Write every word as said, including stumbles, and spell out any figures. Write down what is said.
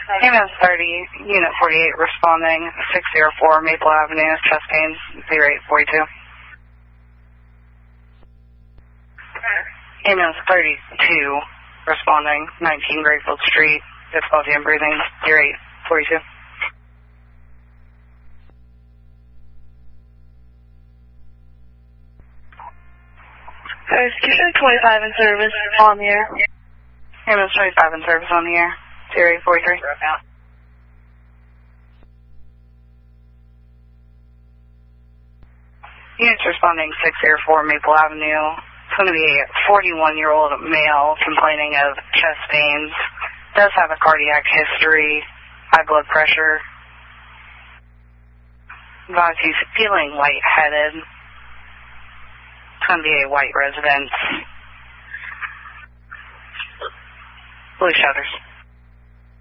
Ambulance thirty, Unit forty-eight responding, six oh four Maple Avenue, chest pains, zero eight forty-two. Ambulance thirty-two responding, nineteen Grayfield Street, difficulty in breathing, zero eight forty-two. Station twenty-five in service, on the air. Ambulance twenty-five in service on the air, zero eight forty-three. Units responding six oh four Maple Avenue. It's going to be a forty-one-year-old male complaining of chest pains. Does have a cardiac history, high blood pressure. Advise he's feeling lightheaded. It's going to be a white residence. Blue shutters.